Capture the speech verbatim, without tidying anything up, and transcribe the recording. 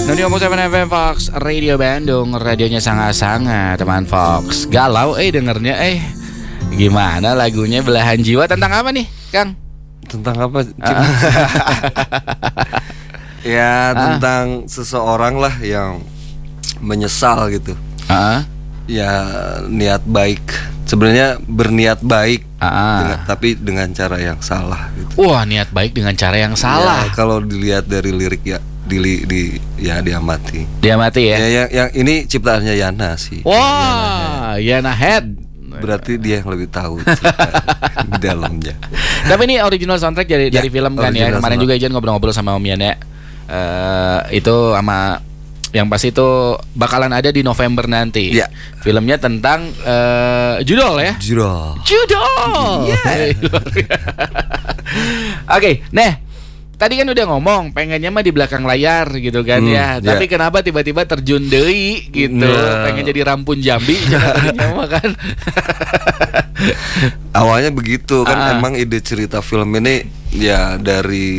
Nonio Musa F M Fox Radio Bandung, radionya sangat-sangat teman Fox. Galau eh dengernya eh. Gimana lagunya Belahan Jiwa, tentang apa nih, Kang? Tentang apa? Ya tentang ah. seseorang lah yang menyesal gitu. Uh-huh. Ya niat baik, sebenarnya berniat baik, uh-huh. dengan, tapi dengan cara yang salah gitu. Wah, niat baik dengan cara yang salah. Ya, kalau dilihat dari lirik ya di, di ya diamati. Diamati ya. Ya yang, yang ini ciptaannya Yana sih. Wah, Yana Head. Berarti dia yang lebih tahu di dalamnya. Tapi ini original soundtrack dari ya, dari film kan ya. Kemarin juga Ijan ngobrol-ngobrol sama Om Yana. Uh, itu sama yang pasti itu bakalan ada di November nanti. Ya. Filmnya tentang uh, judul ya. Judul. Judul. Yeah. Oke, okay, nah. Tadi kan udah ngomong pengennya mah di belakang layar gitu kan hmm, ya. Yeah. Tapi kenapa tiba-tiba terjun deui gitu? Nah. Pengen jadi Rampun Jambi jangan kan. Awalnya begitu kan, ah. Emang ide cerita film ini ya dari